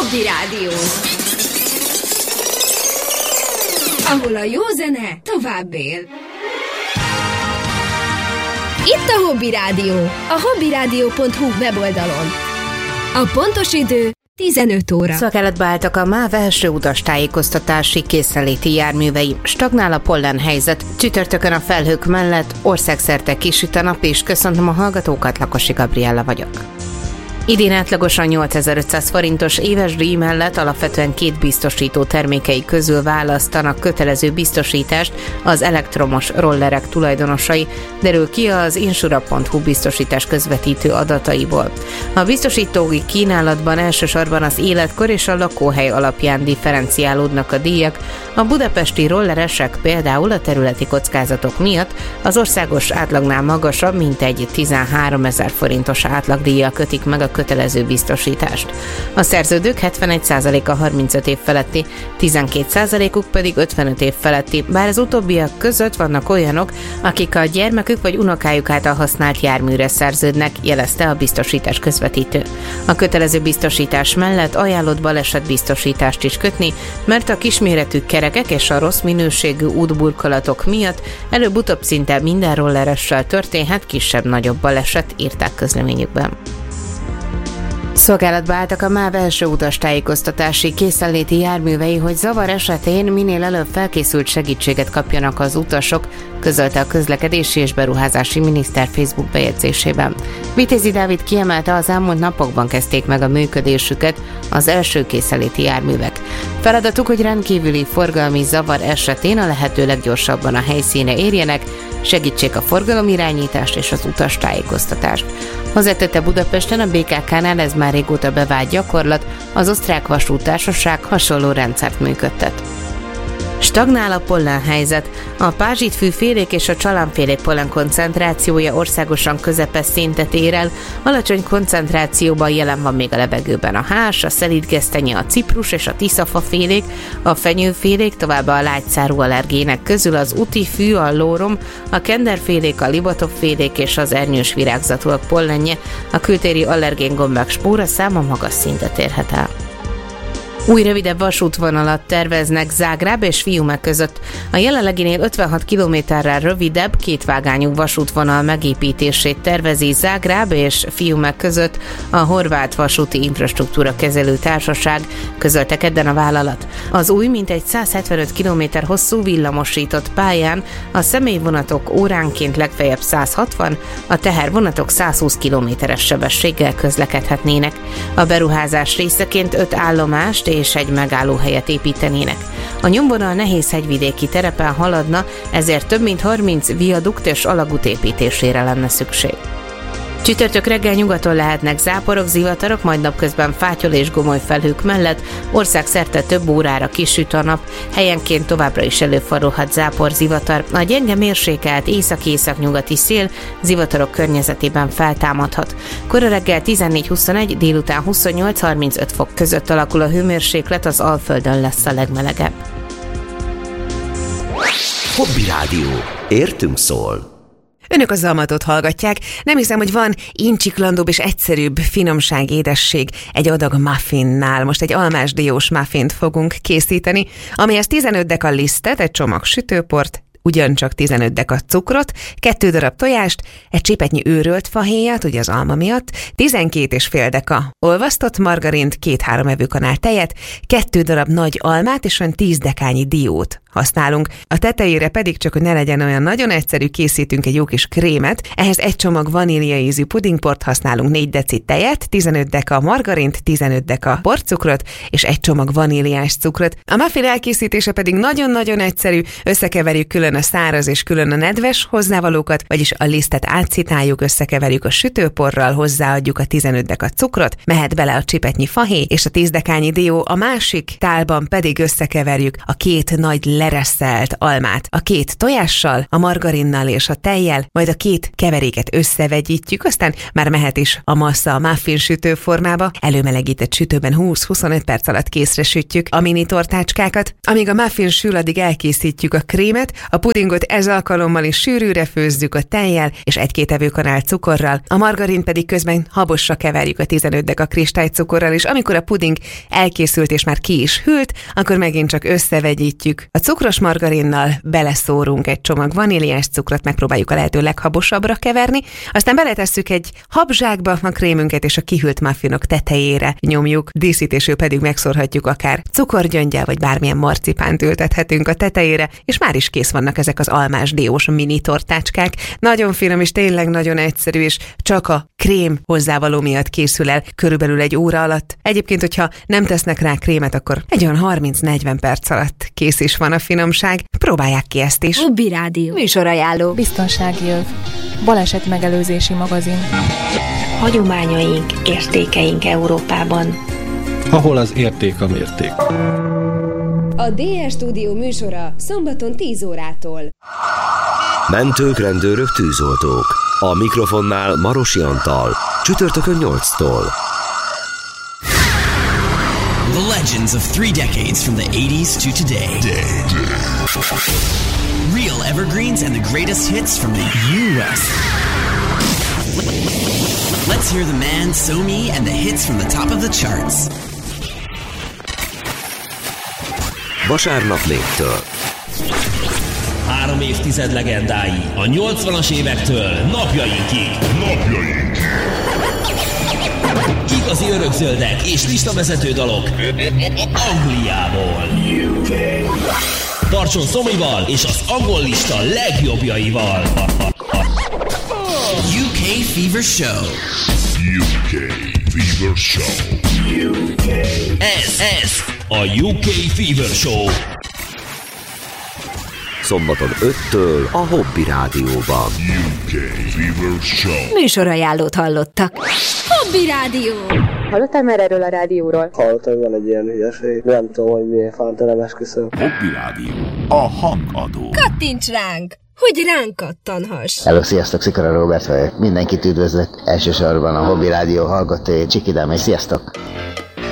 Hobby Rádió, ahol a jó zene tovább él. Itt a Hobby Rádió, a hobbyradio.hu weboldalon. A pontos idő 15 óra. Szolgálatba álltak a MÁV első utastájékoztatási készenléti járművei. Stagnál a pollen helyzet. Csütörtökön a felhők mellett országszerte kisüt a nap, és köszöntöm a hallgatókat, Lakosi Gabriella vagyok. Idén átlagosan 8500 forintos éves díj mellett alapvetően két biztosító termékei közül választanak kötelező biztosítást az elektromos rollerek tulajdonosai, derül ki az insura.hu biztosítás közvetítő adataiból. A biztosítói kínálatban elsősorban az életkor és a lakóhely alapján differenciálódnak a díjak. A budapesti rolleresek például a területi kockázatok miatt az országos átlagnál magasabb, mintegy 13 000 forintos átlagdíjjal kötik meg a kötelező biztosítást. A szerződők 71%-a 35 év feletti, 12%-uk pedig 55 év feletti, bár az utóbbiak között vannak olyanok, akik a gyermekük vagy unokájuk által használt járműre szerződnek, jelezte a biztosítás közvetítő. A kötelező biztosítás mellett ajánlott balesetbiztosítást is kötni, mert a kisméretű kerekek és a rossz minőségű útburkolatok miatt előbb-utóbb szinte minden rolleressel történhet kisebb-nagyobb baleset, írták közleményükben. Szolgálatba álltak a MÁV első utastájékoztatási készenléti járművei, hogy zavar esetén minél előbb felkészült segítséget kapjanak az utasok, közölte a közlekedési és beruházási miniszter Facebook bejegyzésében. Vitézi Dávid kiemelte, az elmúlt napokban kezdték meg a működésüket az első készenléti járművek. Feladatuk, hogy rendkívüli forgalmi zavar esetén a lehető leggyorsabban a helyszínre érjenek, segítsék a forgalomirányítást és az utastájékoztatást. Hozzátette, Budapesten a BKK-nál ez már régóta bevált gyakorlat, az Osztrák Vasúttársaság hasonló rendszert működtet. Stagnál a pollen helyzet. A pázsitfűfélék és a csalánfélék pollen koncentrációja országosan közepes szintet ér el, alacsony koncentrációban jelen van még a levegőben a hás, a szelídgesztenye, a ciprus és a tiszafafélék, a fenyőfélék, továbbá a lágyszárú allergének közül az utifű, a lórom, a kenderfélék, a libatopfélék és az ernyős virágzatúak pollenje, a kültéri allergéngombák spóra száma magas szintet érhet el. Új rövidebb vasútvonalat terveznek Zágráb és Fiume között. A jelenleginél 56 kilométerrel rövidebb, kétvágányú vasútvonal megépítését tervezi Zágráb és Fiume között a Horvát Vasúti Infrastruktúra Kezelő Társaság, közölte kedden a vállalat. Az új, mintegy 175 kilométer hosszú villamosított pályán a személyvonatok óránként legfeljebb 160, a tehervonatok 120 kilométeres sebességgel közlekedhetnének. A beruházás részeként 5 állomást és egy megállóhelyet építenének. A nyomvonal nehéz hegyvidéki terepen haladna, ezért több mint 30 viadukt és alagút építésére lenne szükség. Csütörtök reggel nyugaton lehetnek záporok, zivatarok, majd napközben fátyol és gomoly felhők mellett országszerte több órára kisüt a nap, helyenként továbbra is előfordulhat zápor, zivatar. A gyenge mérsékelt észak-északnyugati szél zivatarok környezetében feltámadhat. Kora reggel 14-21, délután 28-35 fok között alakul a hőmérséklet, az Alföldön lesz a legmelegebb. Hobby Rádió. Értünk szól. Önök a Zalmatot hallgatják. Nem hiszem, hogy van incsiklandóbb és egyszerűbb finomság, édesség egy adag muffinnál. Most egy almás diós muffint fogunk készíteni, amihez 15 deka lisztet, egy csomag sütőport, ugyancsak 15 deka cukrot, 2 darab tojást, egy csipetnyi őrölt fahéjat, ugye az alma miatt, 12,5 deka olvasztott margarint, 2-3 evőkanál tejet, 2 darab nagy almát és olyan 10 dekányi diót használunk. A tetejére pedig, csak hogy ne legyen olyan nagyon egyszerű, készítünk egy jó kis krémet. Ehhez egy csomag vaníliaízű pudingport használunk, 4 deci tejet, 15 deka margarint, 15 deka porcukrot és egy csomag vaníliás cukrot. A muffin elkészítése pedig nagyon-nagyon egyszerű, összekeverjük külön a száraz és külön a nedves hozzávalókat, vagyis a lisztet átszitáljuk, összekeverjük a sütőporral, hozzáadjuk a 15 deka cukrot, mehet bele a csipetnyi fahéj és a 10 dekányi dió, a másik tálban pedig összekeverjük a 2 nagy lereszelt almát a 2 tojással, a margarinnal és a tejjel, majd a 2 keveréket összevegyítjük, aztán már mehet is a massza a muffin sütő formába. Előmelegített sütőben 20-25 perc alatt készre sütjük a mini tortácskákat. Amíg a muffin sül, addig elkészítjük a krémet, a pudingot ez alkalommal is sűrűre főzzük a tejjel és 1-2 evőkanál cukorral, a margarin pedig közben habosra keverjük a 15 deka kristálycukorral, és amikor a puding elkészült és már ki is hűlt, akkor megint csak összevegyítjük. A cukros margarinnal beleszórunk egy csomag vaníliás cukrot, megpróbáljuk a lehető leghabosabbra keverni, aztán beletesszük egy habzsákba a krémünket, és a kihűlt muffinok tetejére nyomjuk, díszítésül pedig megszórhatjuk akár cukorgyönggyel, vagy bármilyen marcipánt ültethetünk a tetejére, és már is kész vannak ezek az almás diós mini tortácskák. Nagyon finom és tényleg nagyon egyszerű, és csak a krém hozzávaló miatt készül el körülbelül 1 óra alatt. Egyébként, hogyha nem tesznek rá krémet, akkor egy olyan 30-40 perc alatt kész is van a finomság. Próbálják ki ezt is. Hobby Rádió. Műsorajánló. Biztonsági öv. Baleset megelőzési magazin. Hagyományaink, értékeink Európában. Ahol az érték a mérték. A DS Stúdió műsora szombaton 10 órától. Mentők, rendőrök, tűzoltók. A mikrofonnál Marosi Antal. Csütörtökön 8-tól. The legends of 3 decades from the 80s to today. Real evergreens and the greatest hits from the U.S. Let's hear the man, So-Me, and the hits from the top of the charts. Vasárnap 4-től. 3 évtized legendái a 80-as évektől napjainkig. Igazi örökzöldek és listavezető dalok Angliából. Tartson Szomival és az angol lista legjobbjaival. UK Fever Show. Ez a UK Fever Show. Szombaton 5-től a Hobby Rádióban. UK Fever Show. Műsorajánlót hallottak. Hobby Rádió. Hallottál már erről a rádióról? Hallottam, van egy ilyen hülyeség. Nem tudom, hogy miért fánta, nem esküszöm. Hobby Rádió. A hangadó. Kattints ránk, hogy ránk kattanhass. Hello, sziasztok, Szikora Róbert vagyok. Mindenkit üdvözlök, elsősorban a Hobby Rádió hallgatói, Csikidám, és sziasztok!